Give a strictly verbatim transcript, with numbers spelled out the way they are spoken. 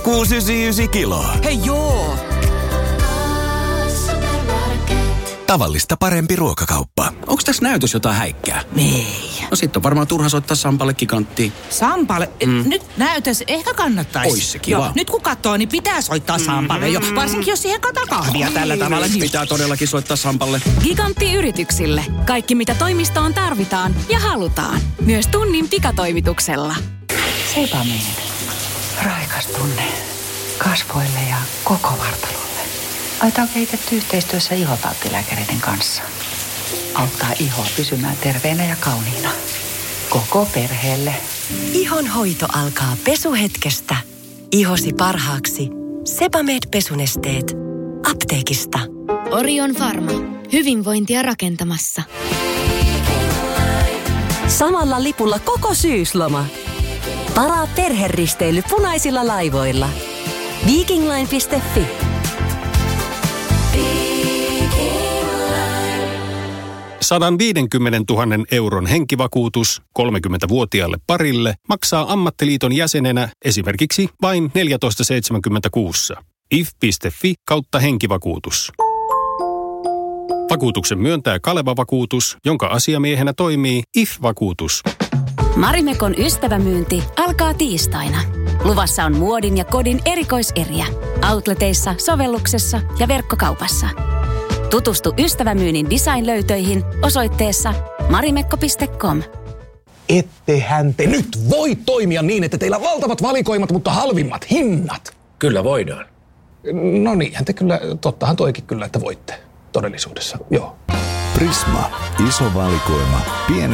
kuusi kiloa. Hei joo! Tavallista parempi ruokakauppa. Onks tässä näytös jotain häikkää? Ei. No sit on varmaan turha soittaa Sampalle giganttiin. Sampalle? Mm. Nyt näytös ehkä kannattaisi. Ois se kiva. Joo, nyt kun katsoo, niin pitää soittaa Sampalle jo. Varsinkin jos siihen kataa kahvia mm. tällä tavalla. Niin... Pitää todellakin soittaa Sampalle. Gigantti-yrityksille. Kaikki mitä toimistoon tarvitaan ja halutaan. Myös tunnin pikatoimituksella. Sebamed. Raikas tunne. Kasvoille ja koko vartalolle. Aita on kehitetty yhteistyössä ihotalttilääkäreiden kanssa. Auttaa ihoa pysymään terveenä ja kauniina. Koko perheelle. Ihon hoito alkaa pesuhetkestä. Ihosi parhaaksi. Sebamed-pesunesteet. Apteekista. Orion Pharma. Hyvinvointia rakentamassa. Samalla lipulla koko syysloma. Varaa perheristeily punaisilla laivoilla. Vikingline piste fi. sata viisikymmentätuhatta euron henkivakuutus kolmekymmentävuotiaalle parille maksaa ammattiliiton jäsenenä esimerkiksi vain neljätoista seitsemänkymmentäkuusi. if piste fi kautta henkivakuutus. Vakuutuksen myöntää Kaleva Vakuutus, jonka asiamiehenä toimii I F-vakuutus. Marimekon ystävämyynti alkaa tiistaina. Luvassa on muodin ja kodin erikoiseriä. Outleteissa, sovelluksessa ja verkkokaupassa. Tutustu ystävämyynnin design-löytöihin osoitteessa marimekko piste com. Ettehän te nyt voi toimia niin, että teillä on valtavat valikoimat, mutta halvimmat hinnat. Kyllä voidaan. No niinhän te kyllä, tottahan toikin kyllä, että voitte todellisuudessa, joo. Prisma. Iso valikoima. Pieni